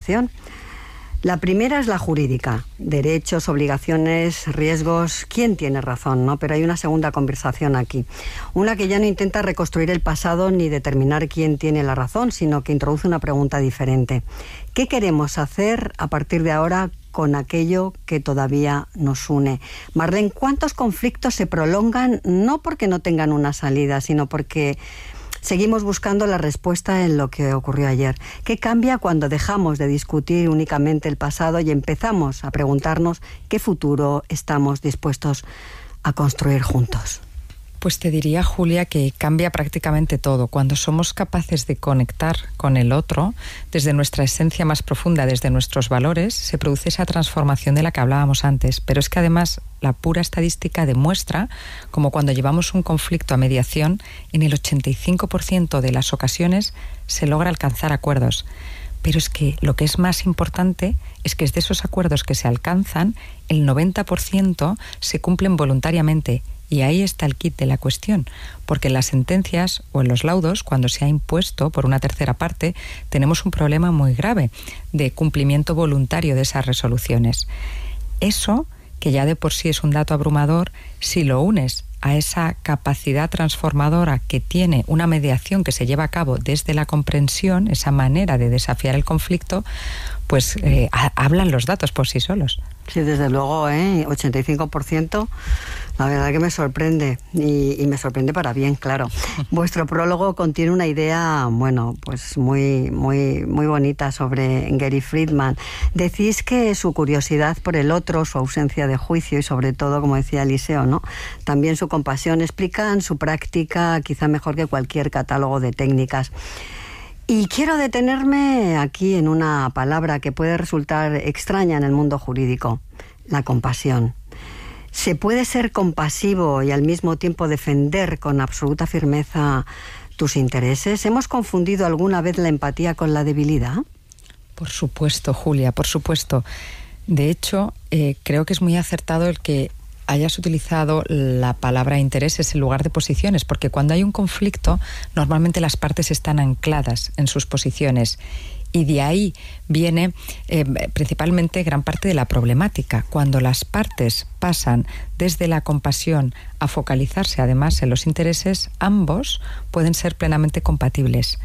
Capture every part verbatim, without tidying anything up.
mediación. La primera es la jurídica, derechos, obligaciones, riesgos, quién tiene razón, ¿no? Pero hay una segunda conversación aquí, una que ya no intenta reconstruir el pasado ni determinar quién tiene la razón, sino que introduce una pregunta diferente. ¿Qué queremos hacer a partir de ahora con aquello que todavía nos une? Marlene, ¿cuántos conflictos se prolongan no porque no tengan una salida, sino porque seguimos buscando la respuesta en lo que ocurrió ayer? ¿Qué cambia cuando dejamos de discutir únicamente el pasado y empezamos a preguntarnos qué futuro estamos dispuestos a construir juntos? Pues te diría, Julia, que cambia prácticamente todo. Cuando somos capaces de conectar con el otro, desde nuestra esencia más profunda, desde nuestros valores, se produce esa transformación de la que hablábamos antes. Pero es que además la pura estadística demuestra como cuando llevamos un conflicto a mediación, en el ochenta y cinco por ciento de las ocasiones se logra alcanzar acuerdos. Pero es que lo que es más importante es que de esos acuerdos que se alcanzan, el noventa por ciento se cumplen voluntariamente. Y ahí está el quid de la cuestión, porque en las sentencias o en los laudos, cuando se ha impuesto por una tercera parte, tenemos un problema muy grave de cumplimiento voluntario de esas resoluciones. Eso, que ya de por sí es un dato abrumador, si lo unes a esa capacidad transformadora que tiene una mediación que se lleva a cabo desde la comprensión, esa manera de desafiar el conflicto, pues eh, hablan los datos por sí solos. Sí, desde luego, ¿eh? ochenta y cinco por ciento, la verdad que me sorprende, y, y me sorprende para bien, claro. Vuestro prólogo contiene una idea, bueno, pues muy, muy, muy bonita sobre Gary Friedman. Decís que su curiosidad por el otro, su ausencia de juicio y sobre todo, como decía Eliseo, ¿no?, también su compasión, explican su práctica quizá mejor que cualquier catálogo de técnicas. Y quiero detenerme aquí en una palabra que puede resultar extraña en el mundo jurídico: la compasión. ¿Se puede ser compasivo y al mismo tiempo defender con absoluta firmeza tus intereses? ¿Hemos confundido alguna vez la empatía con la debilidad? Por supuesto, Julia, por supuesto. De hecho, eh, creo que es muy acertado el que hayas utilizado la palabra intereses en lugar de posiciones, porque cuando hay un conflicto, normalmente las partes están ancladas en sus posiciones. Y de ahí viene eh, principalmente gran parte de la problemática. Cuando las partes pasan desde la compasión a focalizarse además en los intereses, ambos pueden ser plenamente compatibles.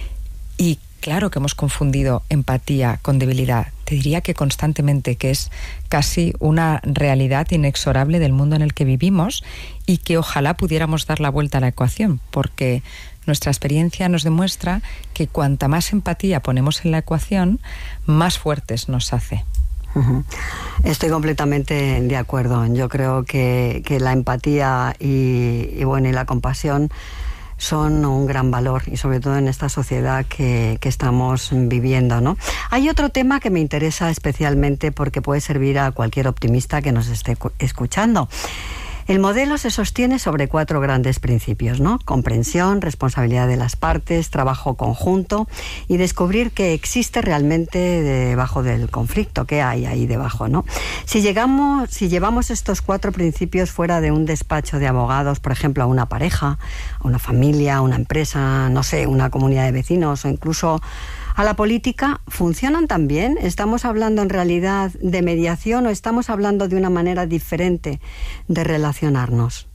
Y claro que hemos confundido empatía con debilidad. Te diría que constantemente, que es casi una realidad inexorable del mundo en el que vivimos y que ojalá pudiéramos dar la vuelta a la ecuación, porque nuestra experiencia nos demuestra que cuanta más empatía ponemos en la ecuación, más fuertes nos hace. Uh-huh. Estoy completamente de acuerdo. Yo creo que, que la empatía y, y, bueno, y la compasión son un gran valor, y sobre todo en esta sociedad que, que estamos viviendo, ¿no? Hay otro tema que me interesa especialmente porque puede servir a cualquier optimista que nos esté escuchando. El modelo se sostiene sobre cuatro grandes principios, ¿no? Comprensión, responsabilidad de las partes, trabajo conjunto y descubrir qué existe realmente debajo del conflicto, qué hay ahí debajo, ¿no? Si llegamos, si llevamos estos cuatro principios fuera de un despacho de abogados, por ejemplo, a una pareja, a una familia, a una empresa, no sé, una comunidad de vecinos o incluso a la política, ¿funcionan también? ¿Estamos hablando en realidad de mediación o estamos hablando de una manera diferente de relacionarnos?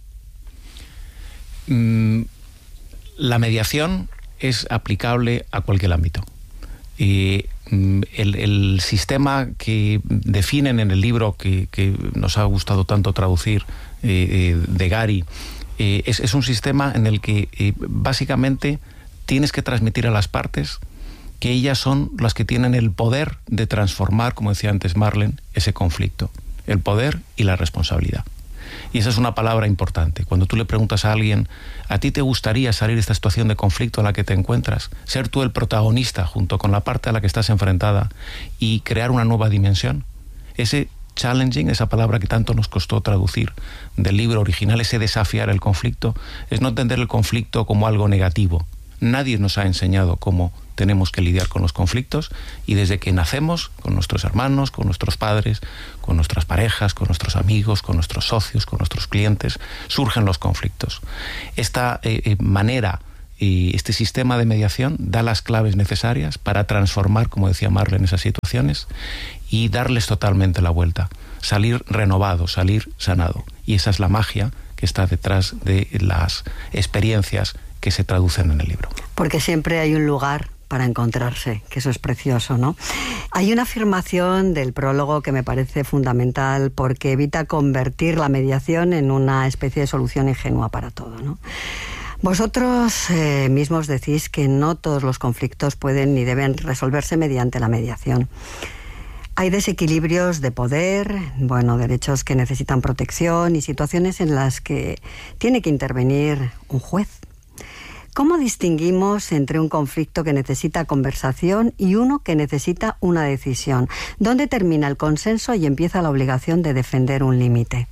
Mm, la mediación es aplicable a cualquier ámbito. Y mm, el, el sistema que definen en el libro que, que nos ha gustado tanto traducir, eh, de Gary, eh, es, es un sistema en el que eh, básicamente tienes que transmitir a las partes que ellas son las que tienen el poder de transformar, como decía antes Marlene, ese conflicto. El poder y la responsabilidad. Y esa es una palabra importante. Cuando tú le preguntas a alguien, ¿a ti te gustaría salir de esta situación de conflicto en la que te encuentras? Ser tú el protagonista junto con la parte a la que estás enfrentada y crear una nueva dimensión. Ese challenging, esa palabra que tanto nos costó traducir del libro original, ese desafiar el conflicto, es no entender el conflicto como algo negativo. Nadie nos ha enseñado cómo tenemos que lidiar con los conflictos, y desde que nacemos, con nuestros hermanos, con nuestros padres, con nuestras parejas, con nuestros amigos, con nuestros socios, con nuestros clientes, surgen los conflictos. Esta eh, manera y este sistema de mediación da las claves necesarias para transformar, como decía Marlene, esas situaciones y darles totalmente la vuelta, salir renovado, salir sanado. Y esa es la magia que está detrás de las experiencias que se traducen en el libro. Porque siempre hay un lugar para encontrarse, que eso es precioso, ¿no? Hay una afirmación del prólogo que me parece fundamental porque evita convertir la mediación en una especie de solución ingenua para todo, ¿no? Vosotros eh, mismos decís que no todos los conflictos pueden ni deben resolverse mediante la mediación. Hay desequilibrios de poder, bueno, derechos que necesitan protección y situaciones en las que tiene que intervenir un juez. ¿Cómo distinguimos entre un conflicto que necesita conversación y uno que necesita una decisión? ¿Dónde termina el consenso y empieza la obligación de defender un límite?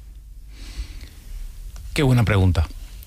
Qué buena pregunta.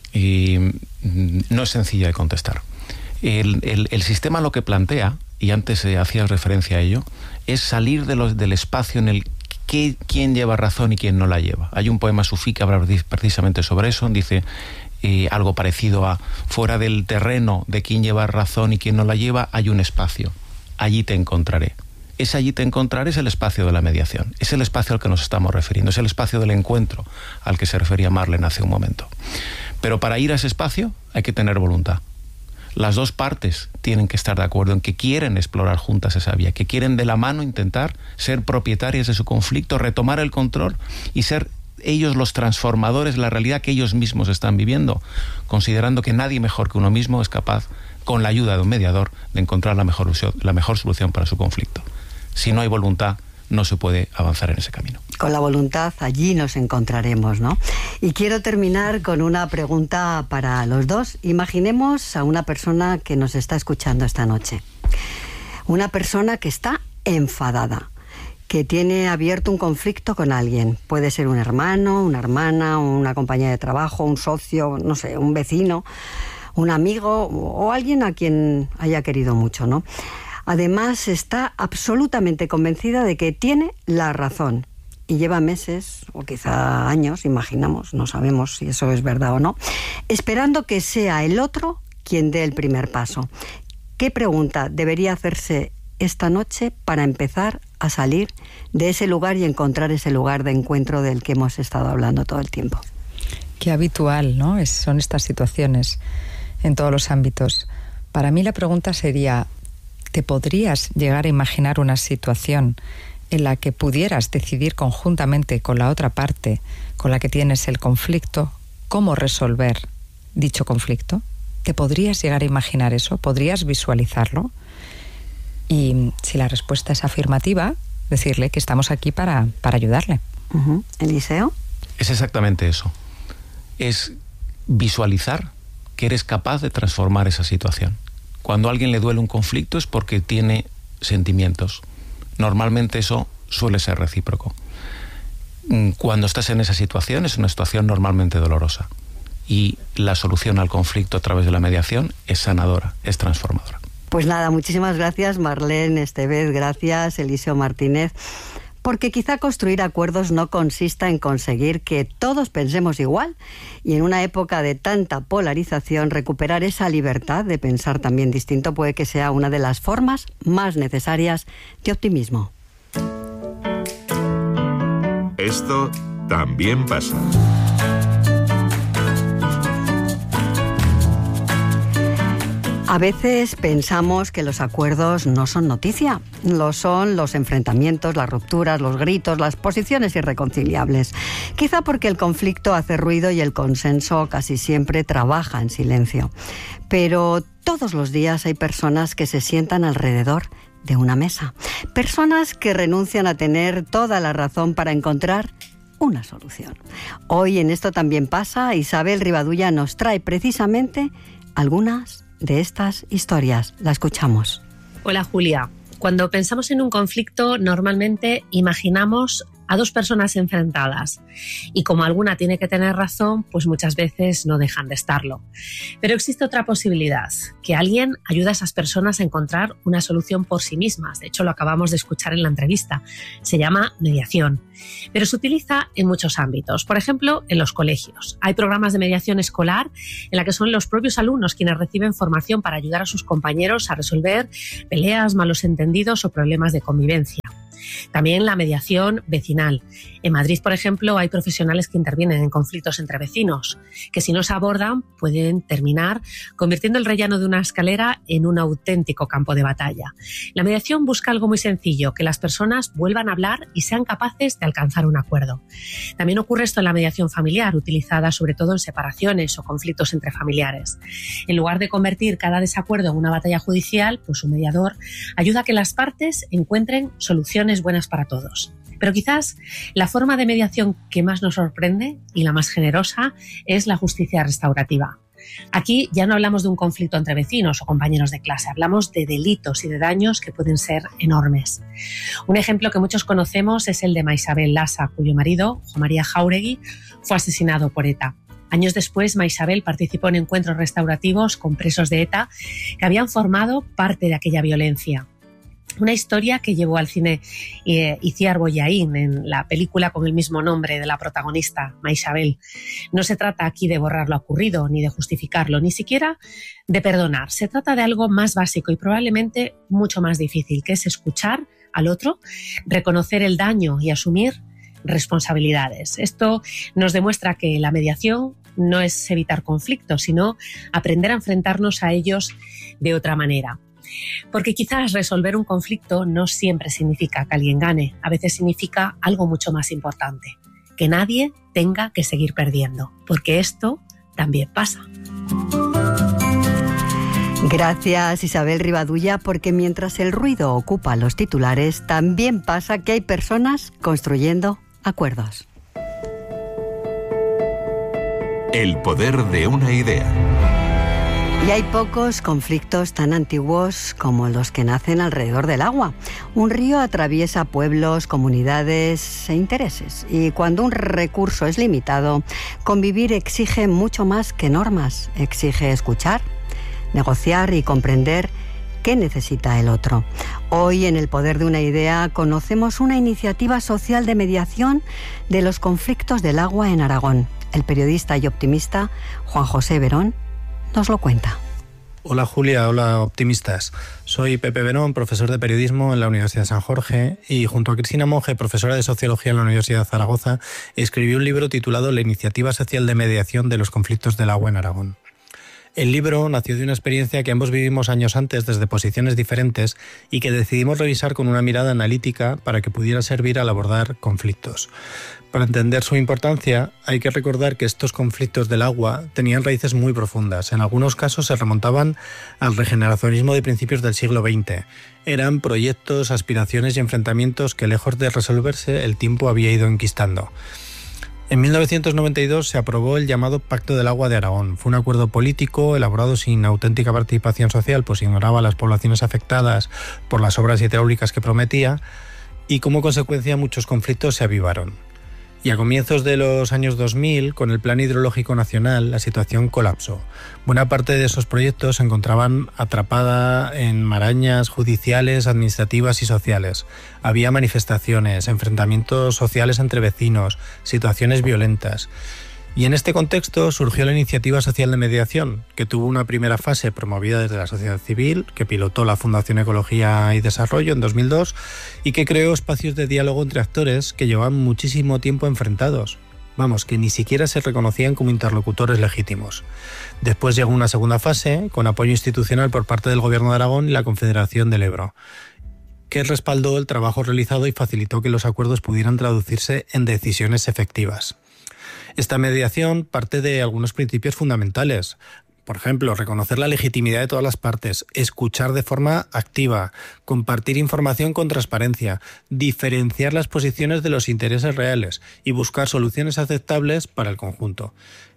Y no es sencilla de contestar. El, el, el sistema lo que plantea, y antes eh, hacías referencia a ello, es salir de los, del espacio en el que quién lleva razón y quién no la lleva. Hay un poema sufí que habla precisamente sobre eso. Dice eh, algo parecido a: fuera del terreno de quién lleva razón y quién no la lleva hay un espacio. Allí te encontraré. Ese allí te encontraré es el espacio de la mediación. Es el espacio al que nos estamos refiriendo. Es el espacio del encuentro al que se refería Marlene hace un momento. Pero para ir a ese espacio hay que tener voluntad. Las dos partes tienen que estar de acuerdo en que quieren explorar juntas esa vía, que quieren de la mano intentar ser propietarias de su conflicto, retomar el control y ser ellos los transformadores de la realidad que ellos mismos están viviendo, considerando que nadie mejor que uno mismo es capaz, con la ayuda de un mediador, de encontrar la mejor, la mejor solución para su conflicto. Si no hay voluntad, no se puede avanzar en ese camino. Con la voluntad allí nos encontraremos, ¿no? Y quiero terminar con una pregunta para los dos. Imaginemos a una persona que nos está escuchando esta noche. Una persona que está enfadada, que tiene abierto un conflicto con alguien. Puede ser un hermano, una hermana, una compañera de trabajo, un socio, no sé, un vecino, un amigo o alguien a quien haya querido mucho, ¿no? Además, está absolutamente convencida de que tiene la razón y lleva meses o quizá años, imaginamos, no sabemos si eso es verdad o no, esperando que sea el otro quien dé el primer paso. ¿Qué pregunta debería hacerse esta noche para empezar a salir de ese lugar y encontrar ese lugar de encuentro del que hemos estado hablando todo el tiempo? Qué habitual, ¿no? Es, son estas situaciones en todos los ámbitos. Para mí la pregunta sería: ¿te podrías llegar a imaginar una situación en la que pudieras decidir conjuntamente con la otra parte con la que tienes el conflicto cómo resolver dicho conflicto? ¿Te podrías llegar a imaginar eso? ¿Podrías visualizarlo? Y si la respuesta es afirmativa, decirle que estamos aquí para, para ayudarle. Uh-huh. ¿Eliseo? Es exactamente eso. Es visualizar que eres capaz de transformar esa situación. Cuando a alguien le duele un conflicto es porque tiene sentimientos. Normalmente eso suele ser recíproco. Cuando estás en esa situación es una situación normalmente dolorosa. Y la solución al conflicto a través de la mediación es sanadora, es transformadora. Pues nada, muchísimas gracias Marlene Estevez, gracias Eliseo Martínez. Porque quizá construir acuerdos no consista en conseguir que todos pensemos igual y en una época de tanta polarización recuperar esa libertad de pensar también distinto puede que sea una de las formas más necesarias de optimismo. Esto también pasa. A veces pensamos que los acuerdos no son noticia, lo son los enfrentamientos, las rupturas, los gritos, las posiciones irreconciliables. Quizá porque el conflicto hace ruido y el consenso casi siempre trabaja en silencio. Pero todos los días hay personas que se sientan alrededor de una mesa. Personas que renuncian a tener toda la razón para encontrar una solución. Hoy en Esto también pasa, Isabel Rivadulla nos trae precisamente algunas de estas historias. La escuchamos. Hola Julia. Cuando pensamos en un conflicto, normalmente imaginamos a dos personas enfrentadas. Y como alguna tiene que tener razón, pues muchas veces no dejan de estarlo. Pero existe otra posibilidad, que alguien ayude a esas personas a encontrar una solución por sí mismas. De hecho, lo acabamos de escuchar en la entrevista. Se llama mediación, pero se utiliza en muchos ámbitos. Por ejemplo, en los colegios. Hay programas de mediación escolar en la que son los propios alumnos quienes reciben formación para ayudar a sus compañeros a resolver peleas, malos entendidos o problemas de convivencia. También la mediación vecinal. En Madrid, por ejemplo, hay profesionales que intervienen en conflictos entre vecinos, que si no se abordan pueden terminar convirtiendo el rellano de una escalera en un auténtico campo de batalla. La mediación busca algo muy sencillo, que las personas vuelvan a hablar y sean capaces de alcanzar un acuerdo. También ocurre esto en la mediación familiar, utilizada sobre todo en separaciones o conflictos entre familiares. En lugar de convertir cada desacuerdo en una batalla judicial, pues un mediador ayuda a que las partes encuentren soluciones buenas para todos. Pero quizás la forma de mediación que más nos sorprende y la más generosa es la justicia restaurativa. Aquí ya no hablamos de un conflicto entre vecinos o compañeros de clase, hablamos de delitos y de daños que pueden ser enormes. Un ejemplo que muchos conocemos es el de Maisabel Lasa, cuyo marido, Juan María Jáuregui, fue asesinado por ETA. Años después, Maisabel participó en encuentros restaurativos con presos de ETA que habían formado parte de aquella violencia. Una historia que llevó al cine eh, Itziar Bollaín en la película con el mismo nombre de la protagonista, Maisabel. No se trata aquí de borrar lo ocurrido, ni de justificarlo, ni siquiera de perdonar. Se trata de algo más básico y probablemente mucho más difícil, que es escuchar al otro, reconocer el daño y asumir responsabilidades. Esto nos demuestra que la mediación no es evitar conflictos, sino aprender a enfrentarnos a ellos de otra manera. Porque quizás resolver un conflicto no siempre significa que alguien gane, a veces significa algo mucho más importante, que nadie tenga que seguir perdiendo, porque esto también pasa. Gracias, Isabel Rivadulla, porque mientras el ruido ocupa los titulares, también pasa que hay personas construyendo acuerdos. El poder de una idea. Y hay pocos conflictos tan antiguos como los que nacen alrededor del agua. Un río atraviesa pueblos, comunidades e intereses. Y cuando un recurso es limitado, convivir exige mucho más que normas. Exige escuchar, negociar y comprender qué necesita el otro. Hoy, en El poder de una idea, conocemos una iniciativa social de mediación de los conflictos del agua en Aragón. El periodista y optimista Juan José Verón nos lo cuenta. Hola Julia, hola optimistas. Soy Pepe Verón, profesor de periodismo en la Universidad de San Jorge y junto a Cristina Monge, profesora de sociología en la Universidad de Zaragoza, escribí un libro titulado La iniciativa social de mediación de los conflictos del agua en Aragón. El libro nació de una experiencia que ambos vivimos años antes desde posiciones diferentes y que decidimos revisar con una mirada analítica para que pudiera servir al abordar conflictos. Para entender su importancia, hay que recordar que estos conflictos del agua tenían raíces muy profundas. En algunos casos se remontaban al regeneracionismo de principios del siglo veinte. Eran proyectos, aspiraciones y enfrentamientos que, lejos de resolverse, el tiempo había ido enquistando. En mil novecientos noventa y dos se aprobó el llamado Pacto del Agua de Aragón. Fue un acuerdo político elaborado sin auténtica participación social, pues ignoraba a las poblaciones afectadas por las obras hidráulicas que prometía, y como consecuencia muchos conflictos se avivaron. Y a comienzos de los años dos mil, con el Plan Hidrológico Nacional, la situación colapsó. Buena parte de esos proyectos se encontraban atrapada en marañas judiciales, administrativas y sociales. Había manifestaciones, enfrentamientos sociales entre vecinos, situaciones violentas. Y en este contexto surgió la iniciativa social de mediación, que tuvo una primera fase promovida desde la sociedad civil, que pilotó la Fundación Ecología y Desarrollo en dos mil dos y que creó espacios de diálogo entre actores que llevaban muchísimo tiempo enfrentados. Vamos, que ni siquiera se reconocían como interlocutores legítimos. Después llegó una segunda fase, con apoyo institucional por parte del Gobierno de Aragón y la Confederación del Ebro, que respaldó el trabajo realizado y facilitó que los acuerdos pudieran traducirse en decisiones efectivas. Esta mediación parte de algunos principios fundamentales. Por ejemplo, reconocer la legitimidad de todas las partes, escuchar de forma activa, compartir información con transparencia, diferenciar las posiciones de los intereses reales y buscar soluciones aceptables para el conjunto.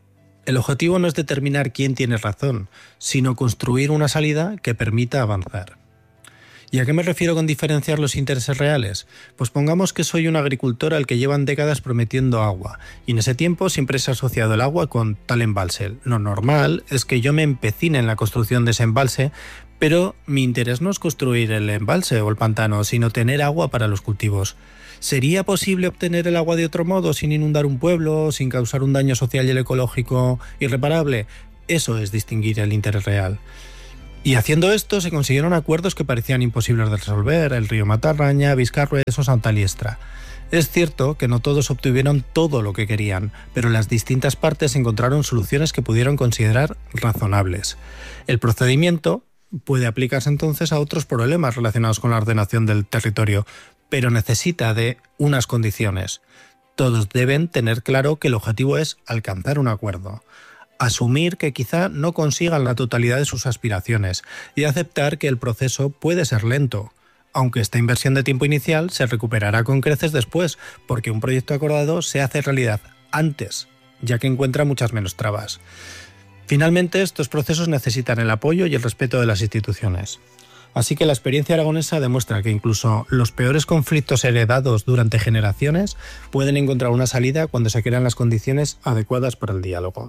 El objetivo no es determinar quién tiene razón, sino construir una salida que permita avanzar. ¿Y a qué me refiero con diferenciar los intereses reales? Pues pongamos que soy un agricultor al que llevan décadas prometiendo agua, y en ese tiempo siempre se ha asociado el agua con tal embalse. Lo normal es que yo me empecine en la construcción de ese embalse, pero mi interés no es construir el embalse o el pantano, sino tener agua para los cultivos. ¿Sería posible obtener el agua de otro modo, sin inundar un pueblo, sin causar un daño social y ecológico irreparable? Eso es distinguir el interés real. Y haciendo esto se consiguieron acuerdos que parecían imposibles de resolver: el río Matarraña, Viscarrues o Santa Liestra. Es cierto que no todos obtuvieron todo lo que querían, pero las distintas partes encontraron soluciones que pudieron considerar razonables. El procedimiento puede aplicarse entonces a otros problemas relacionados con la ordenación del territorio, pero necesita de unas condiciones. Todos deben tener claro que el objetivo es alcanzar un acuerdo, asumir que quizá no consigan la totalidad de sus aspiraciones y aceptar que el proceso puede ser lento, aunque esta inversión de tiempo inicial se recuperará con creces después, porque un proyecto acordado se hace realidad antes, ya que encuentra muchas menos trabas. Finalmente, estos procesos necesitan el apoyo y el respeto de las instituciones. Así que la experiencia aragonesa demuestra que incluso los peores conflictos heredados durante generaciones pueden encontrar una salida cuando se crean las condiciones adecuadas para el diálogo.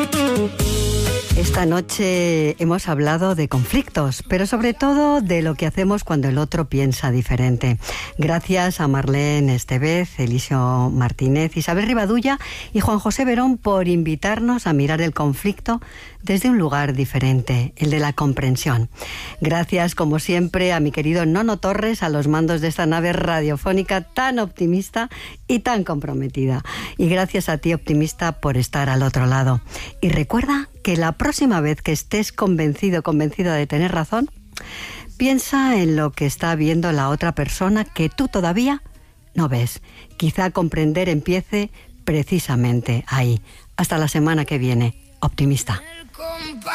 Esta noche hemos hablado de conflictos, pero sobre todo de lo que hacemos cuando el otro piensa diferente. Gracias a Marlene Estevez, Eliseo Martínez, Isabel Rivadulla y Juan José Verón por invitarnos a mirar el conflicto desde un lugar diferente, el de la comprensión. Gracias, como siempre, a mi querido Nono Torres, a los mandos de esta nave radiofónica tan optimista y tan comprometida. Y gracias a ti, optimista, por estar al otro lado. Y recuerda que la próxima vez que estés convencido, convencida de tener razón, piensa en lo que está viendo la otra persona que tú todavía no ves. Quizá comprender empiece precisamente ahí. Hasta la semana que viene, optimista.